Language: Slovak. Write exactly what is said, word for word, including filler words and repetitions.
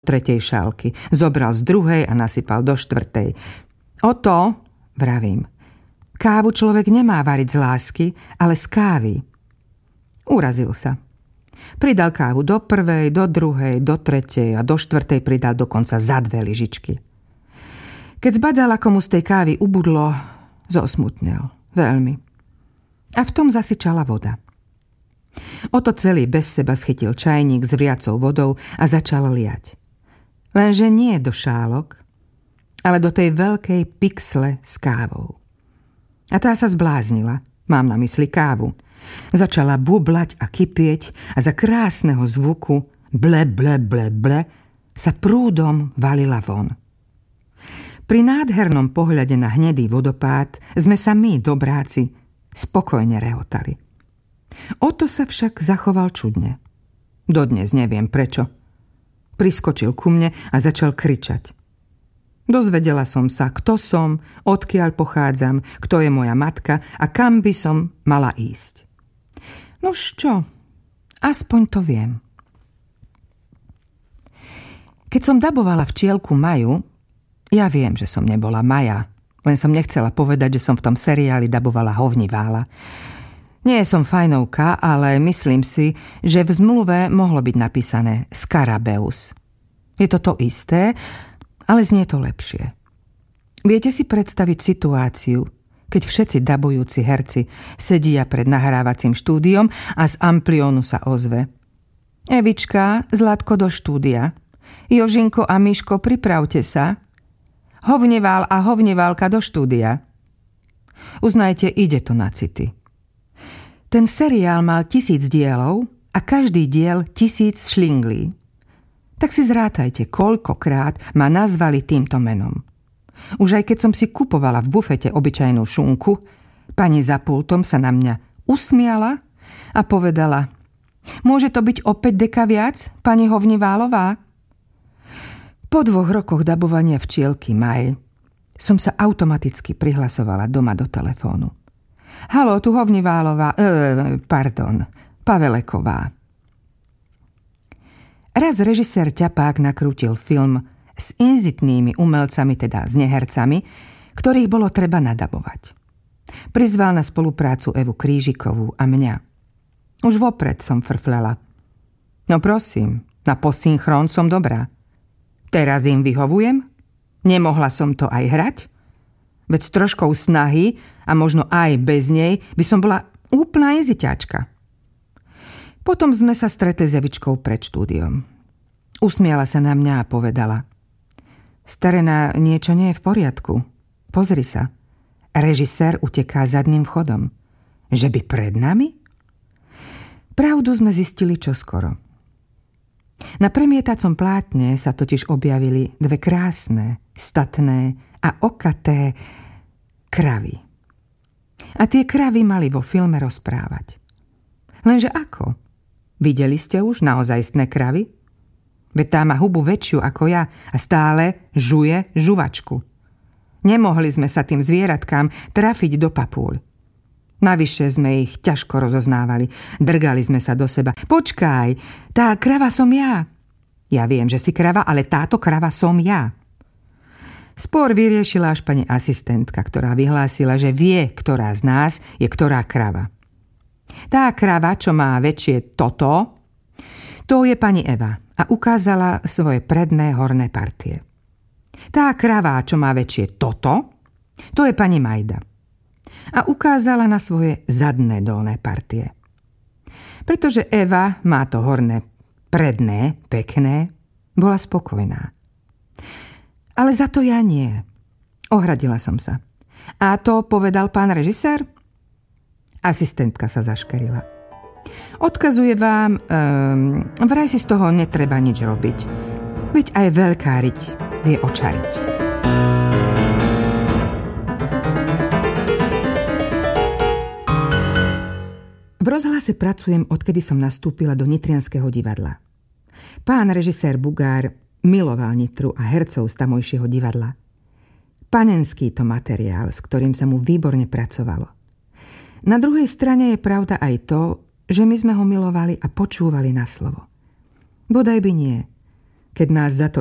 tretej šálky. Zobral z druhej a nasypal do štvrtej. O to, vravím, kávu človek nemá variť z lásky, ale z kávy. Urazil sa. Pridal kávu do prvej, do druhej, do tretej a do štvrtej pridal dokonca za dve lyžičky. Keď zbadal, ako mu z tej kávy ubudlo, zosmutnel. Veľmi. A v tom zasyčala voda. Oto celý bez seba schytil čajník s vriacou vodou a začal liať. Lenže nie do šálok, ale do tej veľkej pixle s kávou. A tá sa zbláznila, mám na mysli kávu. Začala bublať a kypieť a za krásneho zvuku ble, ble, ble, ble sa prúdom valila von. Pri nádhernom pohľade na hnedý vodopád sme sa my, dobráci, spokojne rehotali. Oto sa však zachoval čudne. Dodnes neviem prečo. Priskočil ku mne a začal kričať. Dozvedela som sa, kto som, odkiaľ pochádzam, kto je moja matka a kam by som mala ísť. Nož čo, aspoň to viem. Keď som dabovala včielku Maju, ja viem, že som nebola Maja, len som nechcela povedať, že som v tom seriáli dabovala Hovnivála. Nie som fajnovka, ale myslím si, že v zmluve mohlo byť napísané Skarabeus. Je to to isté, ale znie to lepšie. Viete si predstaviť situáciu, keď všetci dabujúci herci sedia pred nahrávacím štúdiom a z ampliónu sa ozve: Evička, Zlatko do štúdia. Jožinko a Miško, pripravte sa. Hovnevál a Hovneválka do štúdia. Uznajte, ide to na city. Ten seriál mal tisíc dielov a každý diel tisíc šlinglí. Tak si zrátajte, koľkokrát ma nazvali týmto menom. Už aj keď som si kupovala v bufete obyčajnú šunku, pani za pultom sa na mňa usmiala a povedala: Môže to byť opäť deka viac, pani Hovniválová? Po dvoch rokoch dabovania včielky Maj som sa automaticky prihlasovala doma do telefónu. Haló, tu Hovniválová, e, pardon, Paveleková. Raz režisér Ťapák nakrútil film s inzitnými umelcami, teda s nehercami, ktorých bolo treba nadabovať. Prizval na spoluprácu Evu Krížikovú a mňa. Už vopred som frflala. No prosím, na posynchron som dobrá. Teraz im vyhovujem? Nemohla som to aj hrať? Veď s troškou snahy a možno aj bez nej by som bola úplná inziťačka. Potom sme sa stretli s Evičkou pred štúdiom. Usmiala sa na mňa a povedala: Starená, niečo nie je v poriadku. Pozri sa. Režisér uteká zadným vchodom. Že by pred nami? Pravdu sme zistili čoskoro. Na premietacom plátne sa totiž objavili dve krásne, statné a okaté kravy. A tie kravy mali vo filme rozprávať. Lenže ako? Videli ste už naozajstné kravy? Veď tá má hubu väčšiu ako ja a stále žuje žuvačku. Nemohli sme sa tým zvieratkám trafiť do papúľ. Navyše sme ich ťažko rozoznávali. Drgali sme sa do seba. Počkaj, tá krava som ja. Ja viem, že si krava, ale táto krava som ja. Spor vyriešila až pani asistentka, ktorá vyhlásila, že vie, ktorá z nás je ktorá krava. Tá krava, čo má väčšie toto, to je pani Eva a ukázala svoje predné horné partie. Tá krava, čo má väčšie toto, to je pani Majda a ukázala na svoje zadné dolné partie. Pretože Eva má to horné predné, pekné, bola spokojná. Ale za to ja nie. Ohradila som sa. A to povedal pán režisér? Asistentka sa zaškerila. Odkazuje vám, um, vraj si z toho netreba nič robiť. Veď aj veľká riť vie očariť. V rozhlase pracujem, odkedy som nastúpila do Nitrianskeho divadla. Pán režisér Bugár miloval Nitru a hercov z tamojšieho divadla. Panenský to materiál, s ktorým sa mu výborne pracovalo. Na druhej strane je pravda aj to, že my sme ho milovali a počúvali na slovo. Bodaj by nie. keď nás za to